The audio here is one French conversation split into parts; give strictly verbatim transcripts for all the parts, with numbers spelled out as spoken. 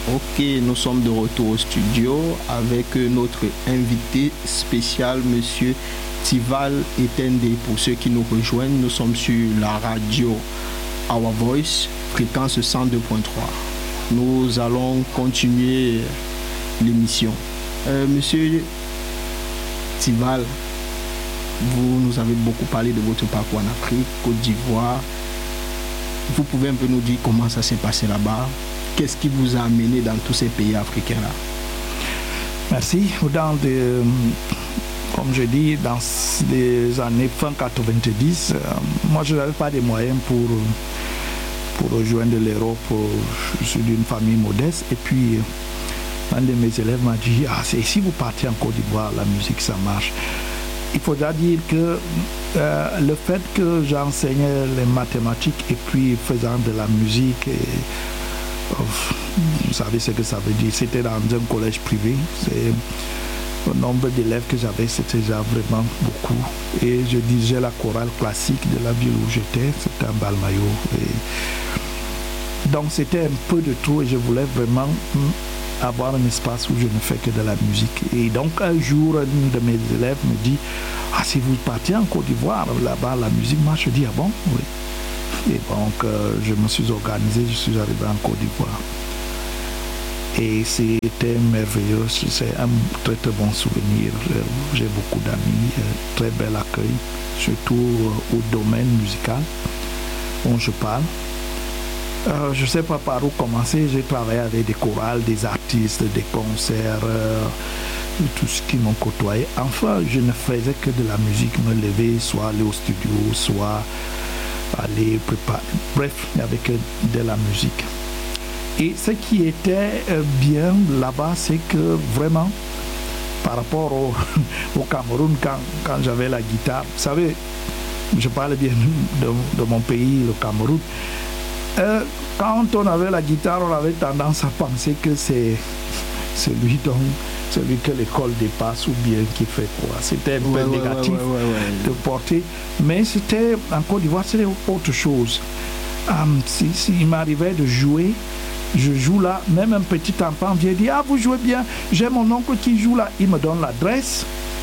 Ok, nous sommes de retour au studio avec notre invité spécial, Monsieur Tival Etende. Pour ceux qui nous rejoignent, nous sommes sur la radio Our Voice, fréquence cent deux point trois. Nous allons continuer l'émission. Euh, Monsieur Tival, vous nous avez beaucoup parlé de votre parcours en Afrique, Côte d'Ivoire. Vous pouvez un peu nous dire comment ça s'est passé là-bas? Qu'est-ce qui vous a amené dans tous ces pays africains-là? Merci. Dans des, comme je dis, dans les années fin quatre-vingt-dix, euh, moi je n'avais pas de moyens pour, pour rejoindre l'Europe. Je suis d'une famille modeste. Et puis, un de mes élèves m'a dit, ah, c'est, si vous partez en Côte d'Ivoire, la musique, ça marche. Il faudra dire que euh, le fait que j'enseignais les mathématiques et puis faisant de la musique, et, oh, vous savez ce que ça veut dire, c'était dans un collège privé. C'est, le nombre d'élèves que j'avais, c'était déjà vraiment beaucoup. Et je dirigeais la chorale classique de la ville où j'étais, c'était à Balmayo. Et donc c'était un peu de tout et je voulais vraiment avoir un espace où je ne fais que de la musique. Et donc un jour, un de mes élèves me dit, ah, si vous partez en Côte d'Ivoire, là-bas la musique marche. Je dis, ah bon? Oui. Et donc euh, je me suis organisé, je suis arrivé en Côte d'Ivoire. Et c'était merveilleux, c'est un très très bon souvenir. J'ai beaucoup d'amis, très bel accueil, surtout au domaine musical dont je parle. Euh, je ne sais pas par où commencer, j'ai travaillé avec des chorales, des artistes, des concerts, euh, tout ce qui m'ont côtoyé. Enfin, je ne faisais que de la musique, me lever, soit aller au studio, soit aller préparer. Bref, avec de la musique. Et ce qui était bien là-bas, c'est que vraiment, par rapport au, au Cameroun, quand, quand j'avais la guitare, vous savez, je parle bien de, de mon pays, le Cameroun, Euh, quand on avait la guitare, on avait tendance à penser que c'est celui, dont, celui que l'école dépasse ou bien qui fait quoi. C'était un ouais, peu ouais, négatif ouais, ouais, ouais. de porter. Mais c'était, en Côte d'Ivoire, c'était autre chose. Um, si, si il m'arrivait de jouer, je joue là, même un petit enfant vient dire, ah, vous jouez bien, j'ai mon oncle qui joue là, il me donne l'adresse,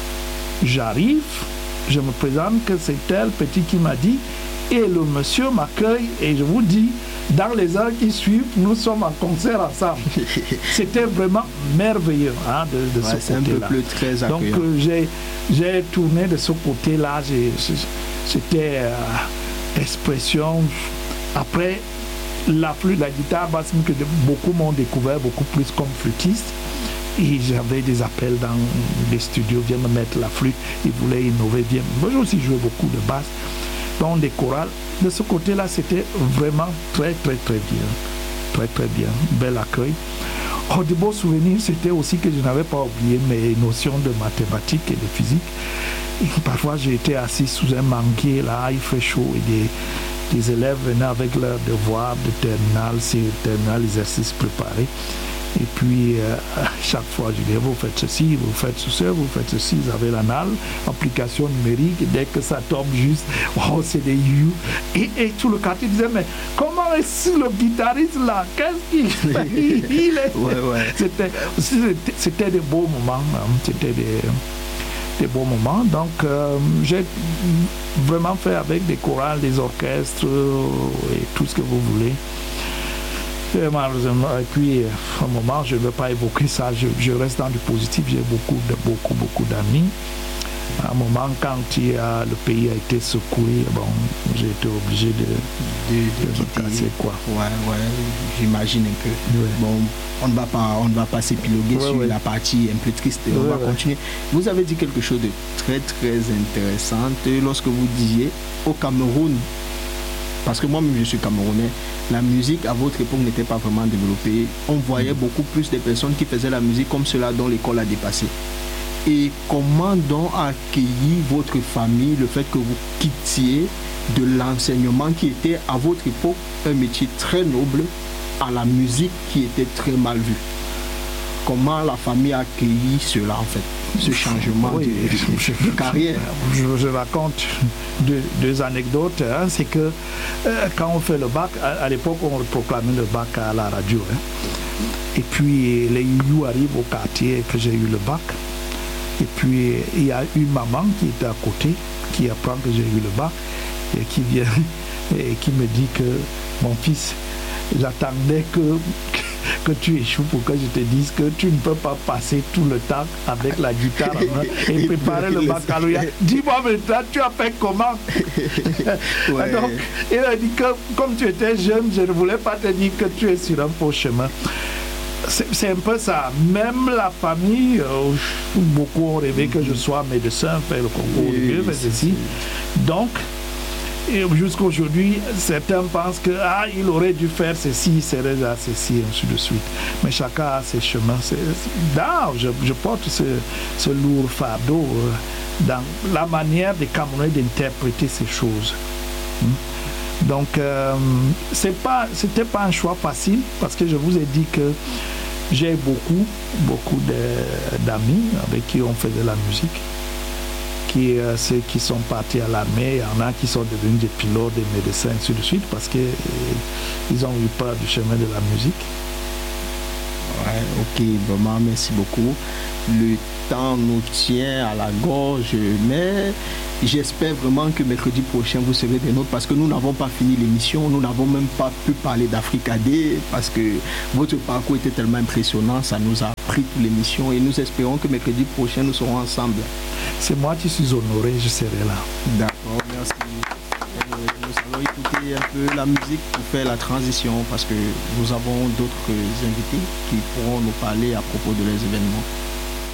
j'arrive, je me présente que c'est tel petit qui m'a dit, et le monsieur m'accueille et je vous dis, dans les heures qui suivent, nous sommes en concert ensemble. C'était vraiment merveilleux hein, de, de ouais, ce côté-là. Un peu plus très accueillant. Donc euh, j'ai, j'ai tourné de ce côté-là, j'ai, c'était euh, expression. Après, la flûte, la guitare basse, que beaucoup m'ont découvert, beaucoup plus comme flûtiste. Et j'avais des appels dans les studios, viens me mettre la flûte, ils voulaient innover, viens. Moi j'ai aussi joué beaucoup de basse. Dans des chorales, de ce côté-là, c'était vraiment très, très, très bien. Très, très bien. Bel accueil. Oh, de beaux souvenirs, c'était aussi que je n'avais pas oublié mes notions de mathématiques et de physique. Et parfois, j'ai été assis sous un manguier, là, il fait chaud, et des, des élèves venaient avec leurs devoirs de terminale, c'est terminale, exercices préparés. Et puis, euh, chaque fois, je dis, vous faites ceci, vous faites ceci, vous faites ceci, vous avez l'anal, application numérique, dès que ça tombe juste, oh, c'est des U. Et, et tout le quartier disait, mais comment est-ce le guitariste là? Qu'est-ce qu'il fait? Il, il est... ouais, ouais. C'était, c'était, c'était des beaux moments, hein. C'était des, des beaux moments. Donc, euh, j'ai vraiment fait avec des chorales, des orchestres et tout ce que vous voulez. Et malheureusement, et puis, à un moment, je ne veux pas évoquer ça, je, je reste dans du positif, j'ai beaucoup, de, beaucoup, beaucoup d'amis. À un moment, quand il y a, le pays a été secoué, bon, j'ai été obligé de, de, de, de quitter. Casser, quoi. Ouais, ouais, j'imagine un peu. Ouais. Bon, on ne va pas, on ne va pas s'épiloguer ouais, sur ouais. la partie un peu triste. Ouais, on va ouais. continuer. Vous avez dit quelque chose de très, très intéressant lorsque vous disiez au Cameroun. Parce que moi-même, je suis camerounais. La musique, à votre époque, n'était pas vraiment développée. On voyait mmh. beaucoup plus de personnes qui faisaient la musique comme cela dont l'école a dépassé. Et comment donc a accueilli votre famille le fait que vous quittiez de l'enseignement qui était, à votre époque, un métier très noble, à la musique qui était très mal vue? Comment la famille a accueilli cela, en fait, ce changement oui, de, je, de carrière? Je, je raconte deux, deux anecdotes. Hein. C'est que euh, quand on fait le bac, à, à l'époque, on proclamait le bac à la radio. Hein. Et puis les youyou arrivent au quartier que j'ai eu le bac. Et puis il y a une maman qui était à côté, qui apprend que j'ai eu le bac, et qui vient et qui me dit que mon fils, j'attendais que, que tu échoues pour que je te dise que tu ne peux pas passer tout le temps avec la guitare et préparer le baccalauréat. Dis-moi maintenant, tu as fait comment? Ouais. Donc, il a dit que comme tu étais jeune, je ne voulais pas te dire que tu es sur un faux chemin. C'est un peu ça. Même la famille, euh, beaucoup ont rêvé que je sois médecin, faire le concours de Dieu, mais ceci. Donc, jusqu'à aujourd'hui, certains pensent que ah, il aurait dû faire ceci, il serait à ceci, ainsi de suite. Mais chacun a ses chemins. Non, je, je porte ce, ce lourd fardeau euh, dans la manière des Camerounais d'interpréter ces choses. Hmm? Donc, euh, c'est pas, c'était pas un choix facile parce que je vous ai dit que j'ai beaucoup, beaucoup d'amis avec qui on faisait la musique. Qui, euh, ceux qui sont partis à l'armée, il y en a qui sont devenus des pilotes, des médecins, ainsi de suite, parce qu'ils euh, ont eu peur du chemin de la musique. Ouais, ok, vraiment, merci beaucoup. Le temps nous tient à la gorge, mais j'espère vraiment que mercredi prochain vous serez des nôtres parce que nous n'avons pas fini l'émission, nous n'avons même pas pu parler d'Africa Day parce que votre parcours était tellement impressionnant, ça nous a pris toute l'émission et nous espérons que mercredi prochain nous serons ensemble. C'est moi qui suis honoré, je serai là. D'accord, merci. Euh, nous allons écouter un peu la musique pour faire la transition parce que nous avons d'autres invités qui pourront nous parler à propos de leurs événements.